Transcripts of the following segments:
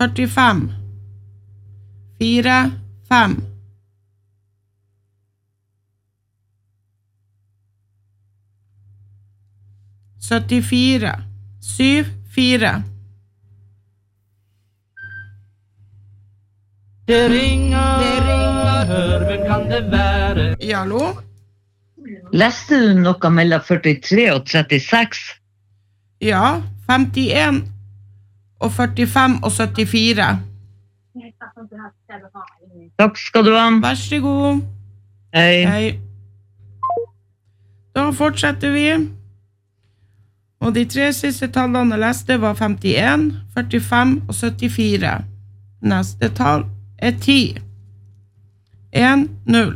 45 4 5 74 7 4 Det ringer, hør, hvem kan det være? Ja, hallo? Leste du noe mellom 43 og 36? Ja, 51 og 45 og 74. Takk skal du ha. Vær så god. Hei. Hei. Da fortsetter vi. Og de 3 siste tallene jeg leste var 51, 45 og 74. Neste tall er 10. 1, 0.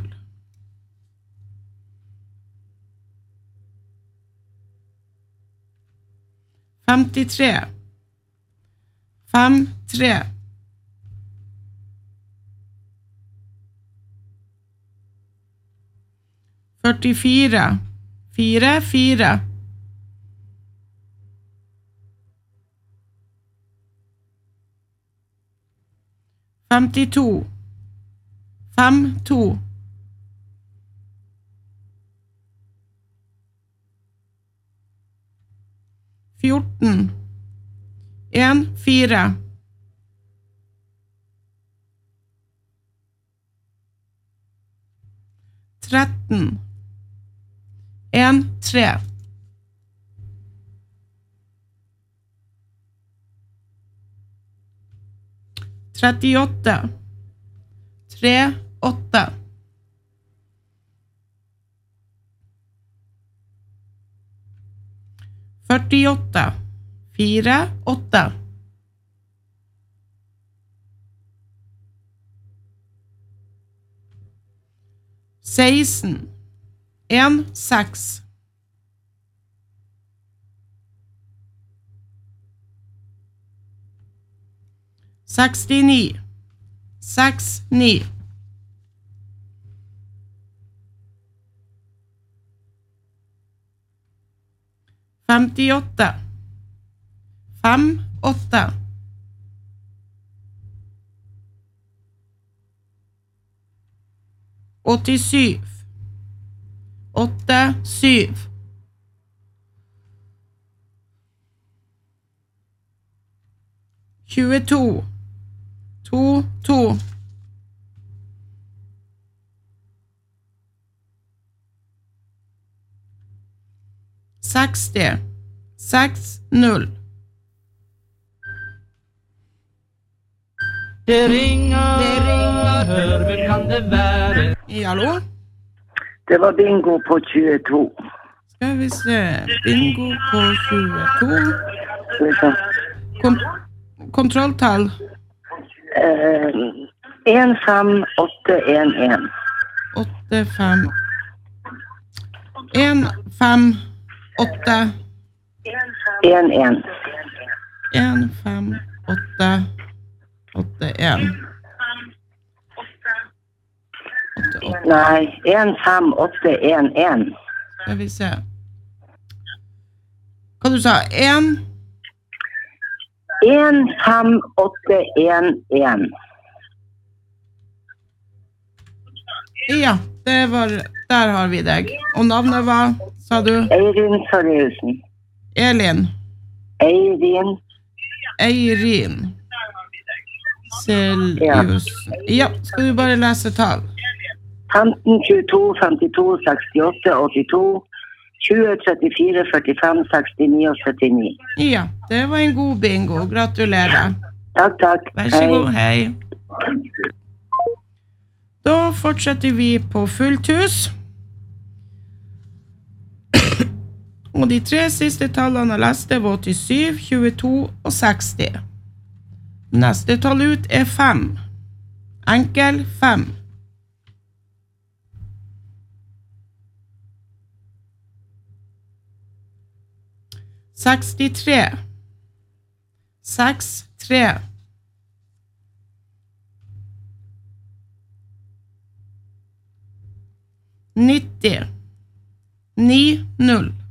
53 5 3 44 4 4 52 5 2 14 1 4 13 1 3 38 3 8 48 4 8 16 1 6 69 6 9 58 5 8 87 8 7 22 2 2 60 6 0 Det ringer, hør, hvem kan det være? Ja, hallo? Det var bingo på 22. Skal vi se. Bingo på 22. Skal vi se. Kontrolltall. 1 5 8 1 1. 8 5 1 5 8 1 1. 1 5 8 8 1 8 8. Nei, 1 5 8 1 1. Skal vi se. Hva du sa? 1 1 5 8 1 1. Ja, det var, der har vi deg. Og navnet var, sa du? Eirin Sareusen. Elin. Eirin. Eirin. Seljusen. Ja, skal du bare lese tall? 15, 22, 52, 68, 82, 20, 34, 45, 69 og 79. Ja, det var en god bingo. Gratulerer. Takk, takk. Vær så god, hei. Da fortsetter vi på fullt hus. Og de 3 siste tallene jeg leste var 87, 22 og 60. Neste tall ut er 5. Enkel 5. Sekstitre. 6 3. 90 9 0